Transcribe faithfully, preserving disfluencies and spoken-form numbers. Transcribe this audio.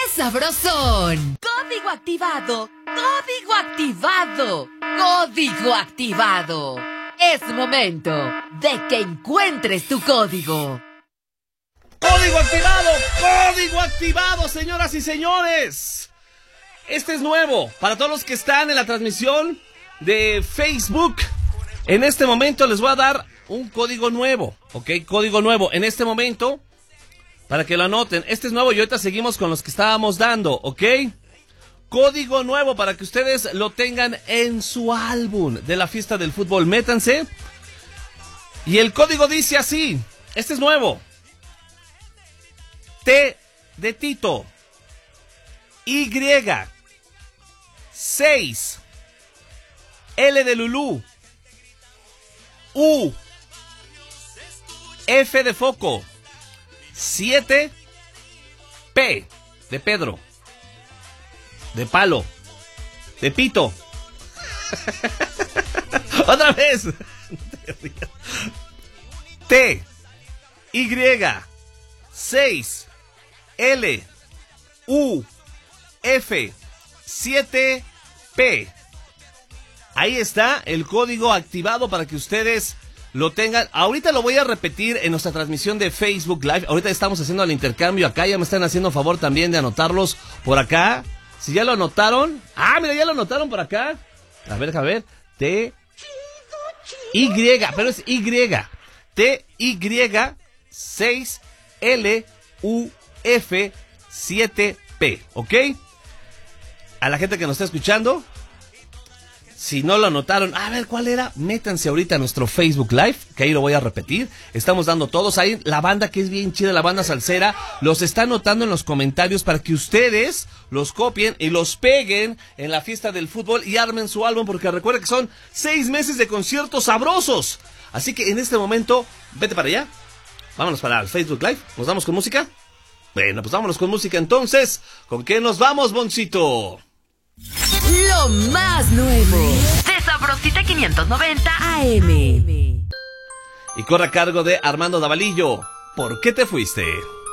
sabrosón! Código activado, código activado, código activado. Es momento de que encuentres tu código. ¡Código activado! ¡Código activado, señoras y señores! Este es nuevo para todos los que están en la transmisión de Facebook. En este momento les voy a dar un código nuevo, ¿ok? Código nuevo en este momento para que lo anoten. Este es nuevo y ahorita seguimos con los que estábamos dando, ¿ok? Código nuevo para que ustedes lo tengan en su álbum de la fiesta del fútbol. Métanse. Y el código dice así. Este es nuevo. T de Tito. Y. seis. L de Lulú. U. F de foco. siete. P de Pedro. De palo. De pito. Otra vez. T. Y. seis. L. U. F. siete. P. Ahí está el código activado para que ustedes lo tengan. Ahorita lo voy a repetir en nuestra transmisión de Facebook Live. Ahorita estamos haciendo el intercambio acá. Ya me están haciendo favor también de anotarlos por acá. Si ya lo anotaron. Ah, mira, ya lo anotaron por acá. A ver, a ver. T. Y. Pero es Y. T. Y. seis. L. U. F. siete. P. ¿Ok? A la gente que nos está escuchando, si no lo anotaron, a ver cuál era, métanse ahorita a nuestro Facebook Live, que ahí lo voy a repetir. Estamos dando todos ahí, la banda que es bien chida, la banda salsera, los está anotando en los comentarios para que ustedes los copien y los peguen en la fiesta del fútbol y armen su álbum, porque recuerden que son seis meses de conciertos sabrosos. Así que en este momento, vete para allá, vámonos para el Facebook Live, ¿nos vamos con música? Bueno, pues vámonos con música entonces. ¿Con qué nos vamos, Boncito? Lo más nuevo de Sabrosita quinientos noventa A M. Y corre a cargo de Armando Davalillo. ¿Por qué te fuiste?